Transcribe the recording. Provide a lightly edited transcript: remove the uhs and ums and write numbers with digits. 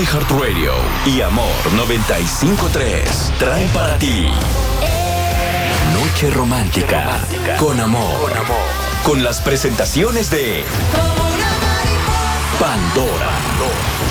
iHeartRadio y Amor 95.3 traen para ti Noche Romántica con Amor. Con las presentaciones de Pandora,